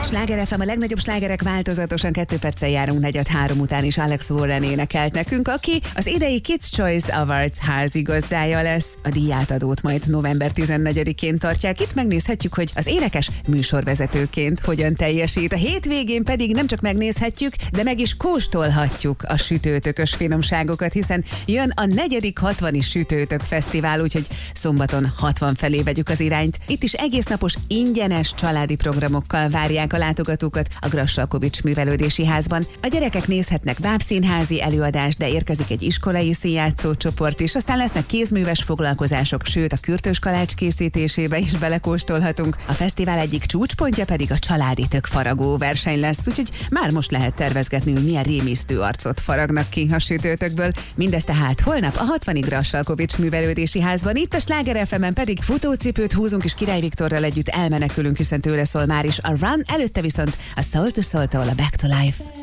Sláger FM, a legnagyobb slágerek változatosan 2 perccel járunk 4-3 után is Alex Warren énekelt nekünk, aki az idei Kids Choice Awards házigazdája lesz. A díjátadót majd november 14-én tartják. Itt megnézhetjük, hogy az énekes műsorvezetőként hogyan teljesít. A hétvégén pedig nem csak megnézhetjük, de meg is kóstolhatjuk a sütőtökös finomságokat, hiszen jön a 4. 60. Sütőtök Fesztivál, úgyhogy szombaton 60 felé vegyük az irányt. Itt is egésznapos ingyenes családi programokkal várják a látogatókat a Grassalkovich Művelődési Házban. A gyerekek nézhetnek bábszínházi előadást, de érkezik egy iskolai színjátszó csoport is, aztán lesznek kézműves foglalkozások, sőt a kürtös kalács készítésébe is belekóstolhatunk. A fesztivál egyik csúcspontja pedig a családi tökfaragó verseny lesz, úgyhogy már most lehet tervezgetni, hogy milyen rémisztő arcot faragnak ki a sütőtökből. Mindezt tehát holnap a 60. Grassalkovich Művelődési Házban, itt a Sláger FM-en pedig futócipőt húzunk, és Király Viktorral együtt elmenekülünk, hiszen tőle szól már is a Run, előtte viszont a Soul to Soul-tól a Back to Life.